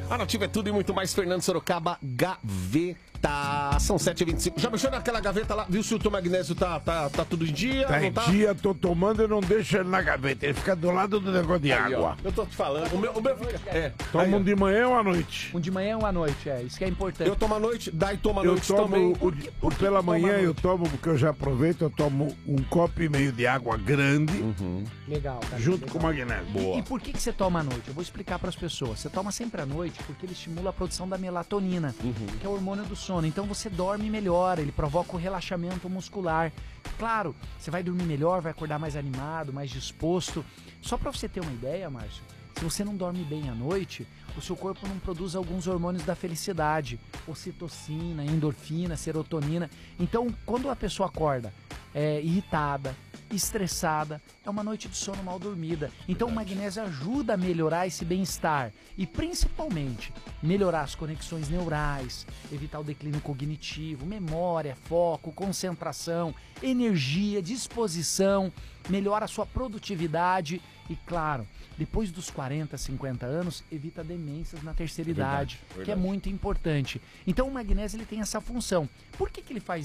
A Nativa é tudo e muito mais. Fernando Sorocaba, Gaveta. São 7h25. Já mexeu naquela gaveta lá? Viu se o teu magnésio tá tudo em dia? Tá não em tá? dia, tô tomando e não deixo ele na gaveta. Ele fica do lado do negócio de Aí, ó, água. eu tô te falando. O meu fica. Toma um de manhã ou à noite? Um de manhã ou à noite, isso que é importante. Eu tomo à noite, daí toma à Eu noite tomo também. o pela manhã, eu tomo, porque eu já aproveito, eu tomo um copo e meio de água grande, Legal, cara. junto legal. com o magnésio. E por que você toma à noite? Eu vou explicar para as pessoas. Você toma sempre à noite porque ele estimula a produção da melatonina, que é o hormônio do sono. Então você dorme melhor, ele provoca o relaxamento muscular. Claro, você vai dormir melhor, vai acordar mais animado, mais disposto. Só para você ter uma ideia, Márcio, se você não dorme bem à noite, o seu corpo não produz alguns hormônios da felicidade, ocitocina, endorfina, serotonina. Então, quando a pessoa acorda irritada, estressada, é uma noite de sono mal dormida. Então o magnésio ajuda a melhorar esse bem-estar e principalmente melhorar as conexões neurais, evitar o declínio cognitivo, memória, foco, concentração, energia, disposição, melhora a sua produtividade e, claro, depois dos 40, 50 anos, evita demências na terceira idade, que é muito importante. Então o magnésio ele tem essa função. Por que ele faz